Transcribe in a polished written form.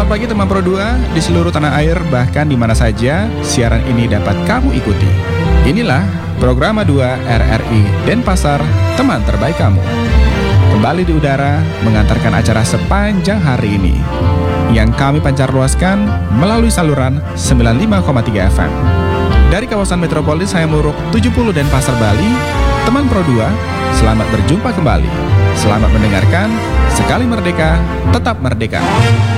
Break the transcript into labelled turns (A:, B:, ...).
A: Selamat pagi teman Pro 2 di seluruh tanah air, bahkan di mana saja siaran ini dapat kamu ikuti. Inilah Program 2 RRI Denpasar, teman terbaik kamu. Kembali di udara mengantarkan acara sepanjang hari ini yang kami pancarluaskan melalui saluran 95,3 FM. Dari kawasan metropolis Hayamuruk 70 Denpasar, Bali, teman Pro 2, selamat berjumpa kembali. Selamat mendengarkan. Sekali merdeka, tetap merdeka.